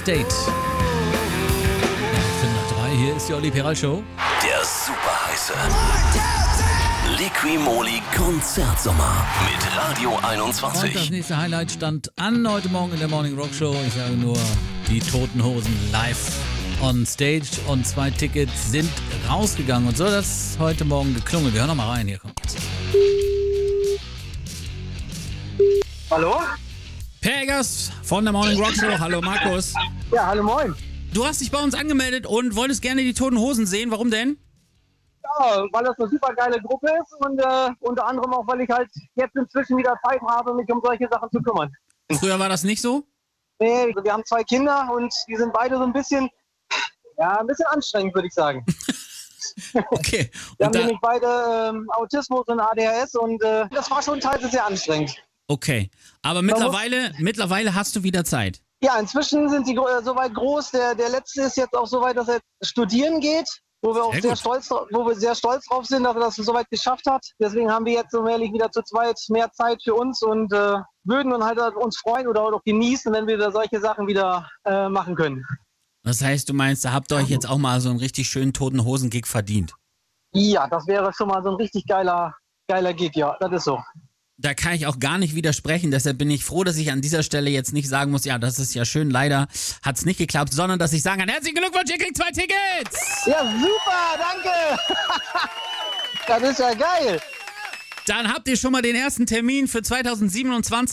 State. Ja, 5:03, hier ist die Olli Peral Show. Der super heiße Liqui-Moly Konzertsommer mit Radio Und das 21. nächste Highlight stand an heute Morgen in der Morning Rock Show. Ich sage nur, die Toten Hosen live on stage und 2 Tickets sind rausgegangen. Und so hat das heute Morgen geklungen. Wir hören noch mal rein. Hier kommt jetzt. Hallo? Per Eggers von der Morning Rock Show. Hallo Markus. Ja, hallo, moin. Du hast dich bei uns angemeldet und wolltest gerne die Toten Hosen sehen. Warum denn? Ja, weil das eine super geile Gruppe ist und unter anderem auch, weil ich halt jetzt inzwischen wieder Zeit habe, mich um solche Sachen zu kümmern. Früher war das nicht so? Nee, wir haben 2 Kinder und die sind beide so ein bisschen anstrengend, würde ich sagen. Okay. Wir Und haben nämlich beide Autismus und ADHS und das war schon teilweise sehr anstrengend. okay. Aber mittlerweile hast du wieder Zeit. Ja, inzwischen sind die soweit groß. Der letzte ist jetzt auch soweit, dass er studieren geht, wo wir auch sehr stolz drauf sind, dass er das soweit geschafft hat. Deswegen haben wir jetzt so mählich wieder zu zweit mehr Zeit für uns und würden dann halt uns freuen oder auch genießen, wenn wir da solche Sachen wieder machen können. Das heißt, du meinst, da habt ihr euch jetzt auch mal so einen richtig schönen Toten Hosen-Gig verdient? Ja, das wäre schon mal so ein richtig geiler Gig, ja, das ist so. Da kann ich auch gar nicht widersprechen, deshalb bin ich froh, dass ich an dieser Stelle jetzt nicht sagen muss, ja, das ist ja schön, leider hat es nicht geklappt, sondern dass ich sagen kann, herzlichen Glückwunsch, ihr kriegt 2 Tickets! Ja, super, danke! Das ist ja geil! Dann habt ihr schon mal den ersten Termin für 2027.